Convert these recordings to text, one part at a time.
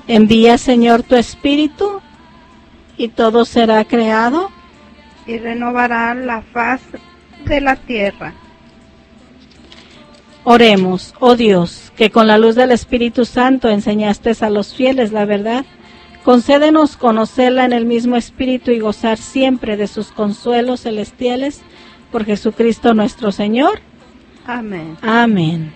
Envía, Señor, tu Espíritu, y todo será creado, y renovará la faz de la tierra. Oremos, oh Dios, que con la luz del Espíritu Santo enseñaste a los fieles la verdad. Concédenos conocerla en el mismo Espíritu y gozar siempre de sus consuelos celestiales. Por Jesucristo nuestro Señor. Amén. Amén.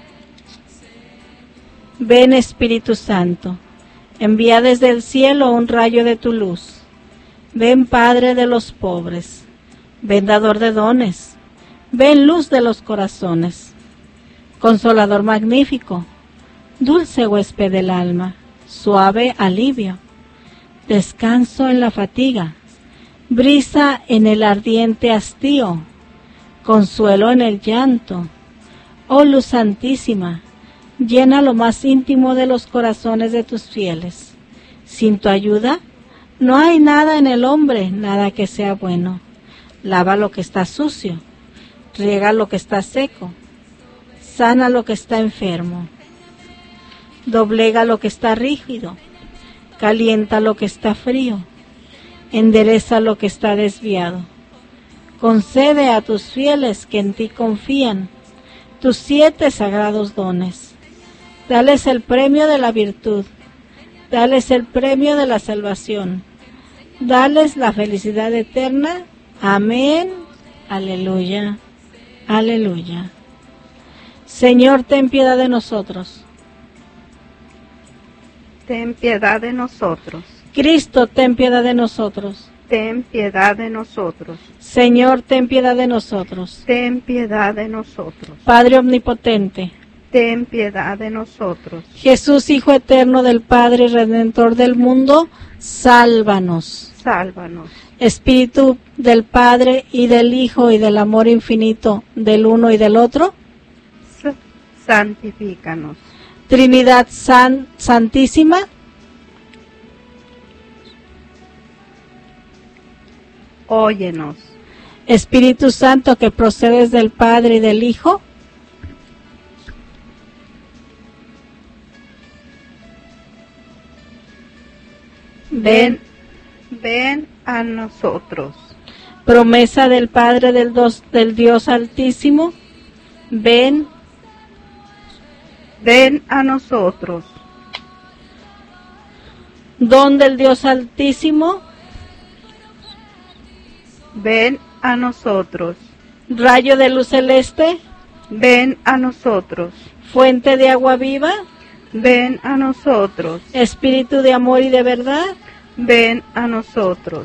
Ven, Espíritu Santo, envía desde el cielo un rayo de tu luz. Ven, Padre de los pobres, ven, dador de dones, ven, luz de los corazones. Consolador magnífico, dulce huésped del alma, suave alivio, descanso en la fatiga, brisa en el ardiente hastío, consuelo en el llanto. Oh luz santísima, llena lo más íntimo de los corazones de tus fieles. Sin tu ayuda, no hay nada en el hombre, nada que sea bueno. Lava lo que está sucio, riega lo que está seco, sana lo que está enfermo, doblega lo que está rígido, calienta lo que está frío, endereza lo que está desviado. Concede a tus fieles que en ti confían tus 7 sagrados dones. Dales el premio de la virtud, dales el premio de la salvación, dales la felicidad eterna. Amén. Aleluya. Aleluya. Señor, ten piedad de nosotros. Ten piedad de nosotros. Cristo, ten piedad de nosotros. Ten piedad de nosotros. Señor, ten piedad de nosotros. Ten piedad de nosotros. Padre omnipotente, ten piedad de nosotros. Jesús, Hijo eterno del Padre y Redentor del mundo, sálvanos. Sálvanos. Espíritu del Padre y del Hijo y del amor infinito del uno y del otro, santifícanos. Trinidad Santísima, óyenos. Espíritu Santo que procedes del Padre y del Hijo, ven a nosotros. Promesa del Padre del Dios Altísimo, ven a nosotros. Don del Dios Altísimo, ven a nosotros. Rayo de luz celeste, ven a nosotros. Fuente de agua viva, ven a nosotros. Espíritu de amor y de verdad, ven a nosotros.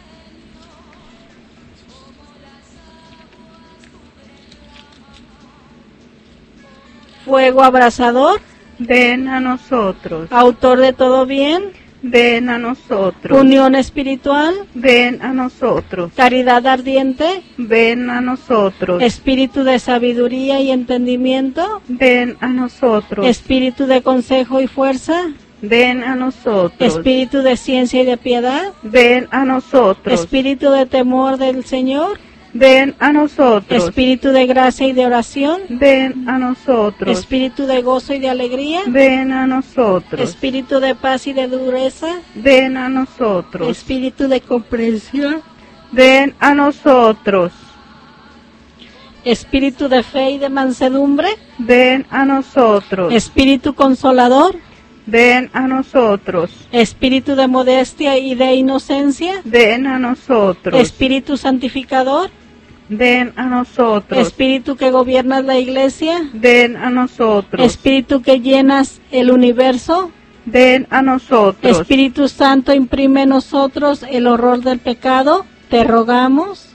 Fuego abrasador, ven a nosotros. Autor de todo bien, ven a nosotros. Unión espiritual, ven a nosotros. Caridad ardiente, ven a nosotros. Espíritu de sabiduría y entendimiento, ven a nosotros. Espíritu de consejo y fuerza, ven a nosotros. Espíritu de ciencia y de piedad, ven a nosotros. Espíritu de temor del Señor, ven a nosotros. Espíritu de gracia y de oración, ven a nosotros. Espíritu de gozo y de alegría, ven a nosotros. Espíritu de paz y de dureza, ven a nosotros. Espíritu de comprensión, ven a nosotros. Espíritu de fe y de mansedumbre, ven a nosotros. Espíritu consolador, ven a nosotros. Espíritu de modestia y de inocencia, ven a nosotros. Espíritu santificador, ven a nosotros. Espíritu que gobiernas la iglesia, ven a nosotros. Espíritu que llenas el universo, ven a nosotros. Espíritu Santo, imprime en nosotros el horror del pecado, te rogamos,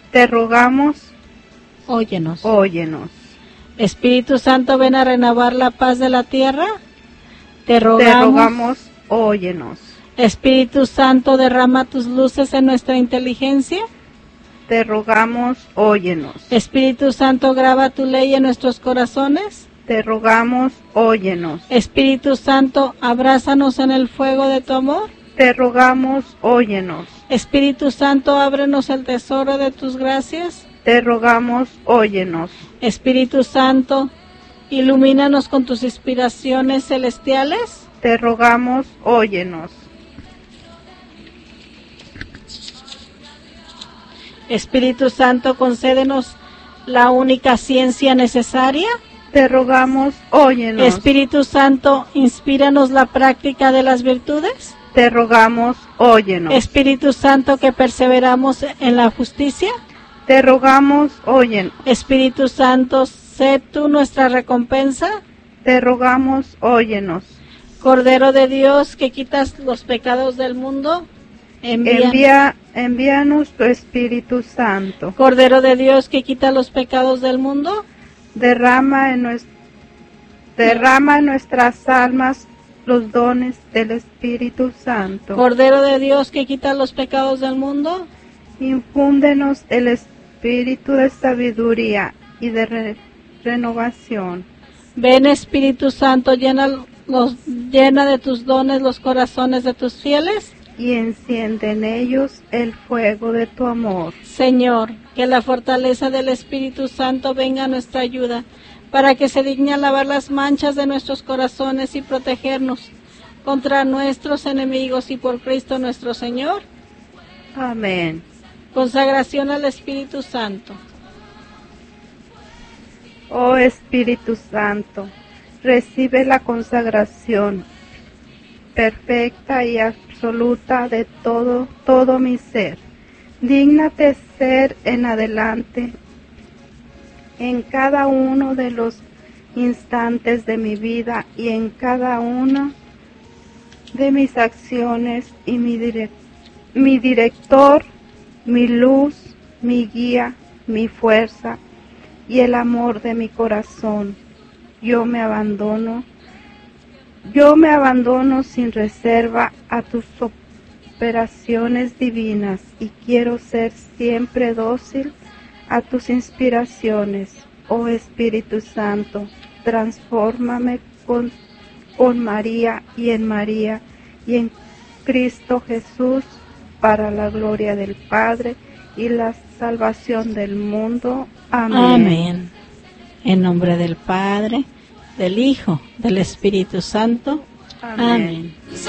óyenos. Óyenos. Espíritu Santo, ven a renovar la paz de la tierra, te rogamos, óyenos. Espíritu Santo, derrama tus luces en nuestra inteligencia, te rogamos, óyenos. Espíritu Santo, graba tu ley en nuestros corazones, te rogamos, óyenos. Espíritu Santo, abrázanos en el fuego de tu amor, te rogamos, óyenos. Espíritu Santo, ábrenos el tesoro de tus gracias, te rogamos, óyenos. Espíritu Santo, ilumínanos con tus inspiraciones celestiales, te rogamos, óyenos. Espíritu Santo, concédenos la única ciencia necesaria. Te rogamos, óyenos. Espíritu Santo, inspíranos la práctica de las virtudes. Te rogamos, óyenos. Espíritu Santo, que perseveramos en la justicia. Te rogamos, óyenos. Espíritu Santo, sé tú nuestra recompensa. Te rogamos, óyenos. Cordero de Dios, que quitas los pecados del mundo, envíanos tu Espíritu Santo. Cordero de Dios, que quita los pecados del mundo, derrama en nuestras almas los dones del Espíritu Santo. Cordero de Dios, que quita los pecados del mundo, infúndenos el espíritu de sabiduría y de renovación. Ven, Espíritu Santo, llena de tus dones los corazones de tus fieles y enciende en ellos el fuego de tu amor. Señor, que la fortaleza del Espíritu Santo venga a nuestra ayuda, para que se digne a lavar las manchas de nuestros corazones y protegernos contra nuestros enemigos, y por Cristo nuestro Señor. Amén. Consagración al Espíritu Santo. Oh Espíritu Santo, recibe la consagración perfecta y absoluta de todo mi ser. Dígnate ser en adelante en cada uno de los instantes de mi vida y en cada una de mis acciones, y mi director, mi luz, mi guía, mi fuerza y el amor de mi corazón. Yo me abandono sin reserva a tus operaciones divinas, y quiero ser siempre dócil a tus inspiraciones. Oh Espíritu Santo, transfórmame con María y en Cristo Jesús, para la gloria del Padre y la salvación del mundo. Amén. Amén. En nombre del Padre, del Hijo, del Espíritu Santo. Amén. Amén.